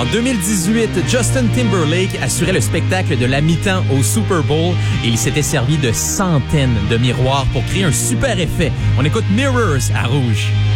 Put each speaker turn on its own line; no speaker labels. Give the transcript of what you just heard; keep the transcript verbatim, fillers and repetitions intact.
En deux mille dix-huit, Justin Timberlake assurait le spectacle de la mi-temps au Super Bowl et il s'était servi de centaines de miroirs pour créer un super effet. On écoute Mirrors à Rouge.